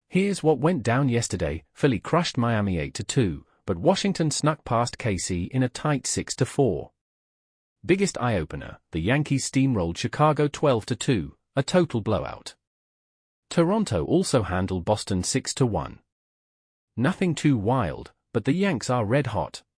Here's what went down yesterday. Philly crushed Miami 8-2, but Washington snuck past KC in a tight 6-4. Biggest eye-opener, the Yankees steamrolled Chicago 12-2, a total blowout. Toronto also handled Boston 6-1. Nothing too wild, but the Yanks are red hot.